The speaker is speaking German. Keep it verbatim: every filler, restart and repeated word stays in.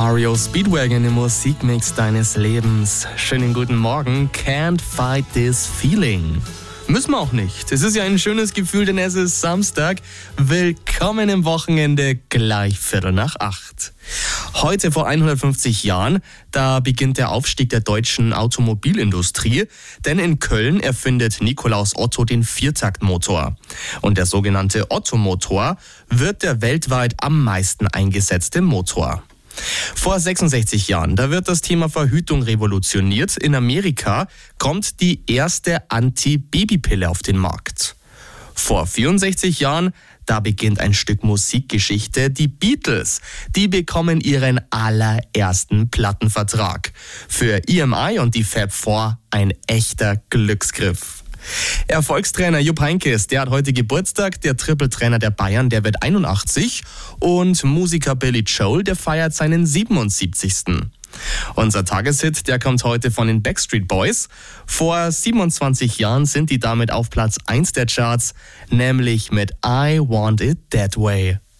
R E O Speedwagon im Musikmix deines Lebens. Schönen guten Morgen. Can't fight this feeling. Müssen wir auch nicht. Es ist ja ein schönes Gefühl, denn es ist Samstag. Willkommen im Wochenende, gleich Viertel nach acht. Heute vor hundertfünfzig Jahren, da beginnt der Aufstieg der deutschen Automobilindustrie, denn in Köln erfindet Nikolaus Otto den Viertaktmotor. Und der sogenannte Otto-Motor wird der weltweit am meisten eingesetzte Motor. Vor sechsundsechzig Jahren, da wird das Thema Verhütung revolutioniert. In Amerika kommt die erste Anti-Baby-Pille auf den Markt. Vor vierundsechzig Jahren, da beginnt ein Stück Musikgeschichte. Die Beatles, die bekommen ihren allerersten Plattenvertrag. Für E M I und die Fab Four ein echter Glücksgriff. Erfolgstrainer Jupp Heynckes, der hat heute Geburtstag. Der Trippeltrainer der Bayern, der wird einundachtzig. Und Musiker Billy Joel, der feiert seinen siebenundsiebzigsten Unser Tageshit, der kommt heute von den Backstreet Boys. Vor siebenundzwanzig Jahren sind die damit auf Platz eins der Charts, nämlich mit I Want It That Way.